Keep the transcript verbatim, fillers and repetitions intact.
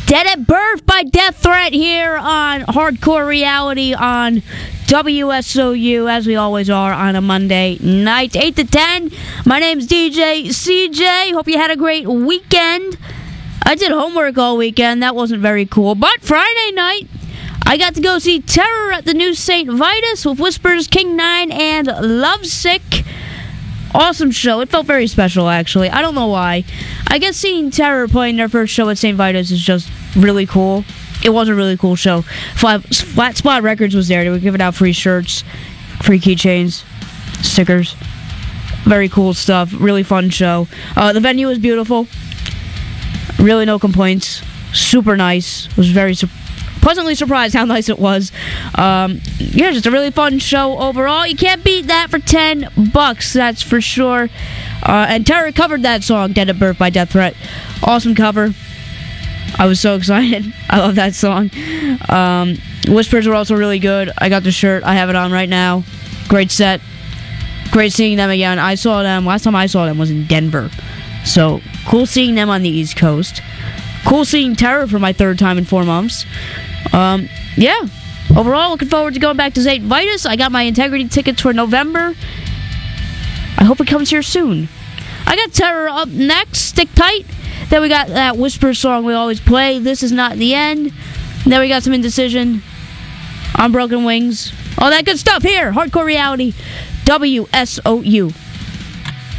Dead at Birth by Death Threat here on Hardcore Reality on W S O U, as we always are on a Monday night, eight to ten. My name's D J C J. Hope you had a great weekend. I did homework all weekend. That wasn't very cool. But Friday night, I got to go see Terror at the new Saint Vitus with Whispers, King Nine, and Lovesick. Awesome show. It felt very special, actually. I don't know why. I guess seeing Terror playing their first show at Saint Vitus is just really cool. It was a really cool show. Flat, Flat Spot Records was there. They were giving out free shirts, free keychains, stickers. Very cool stuff. Really fun show. Uh, the venue was beautiful. Really no complaints. Super nice. Was very su- pleasantly surprised how nice it was. Um, yeah, just a really fun show overall. You can't beat that for ten bucks, that's for sure. Uh, and Terror covered that song, Dead at Birth by Death Threat. Awesome cover. I was so excited. I love that song. Um, Whispers were also really good. I got the shirt. I have it on right now. Great set. Great seeing them again. I saw them, last time I saw them was in Denver. So, cool seeing them on the East Coast. Cool seeing Terror for my third time in four months. Um, yeah. Overall, looking forward to going back to Saint Vitus. I got my Integrity tickets for November. I hope it comes here soon. I got Terror up next. Stick tight. Then we got that Whisper song we always play, This Is Not the End. Then we got some Indecision on Broken Wings. All that good stuff here. Hardcore Reality. W S O U.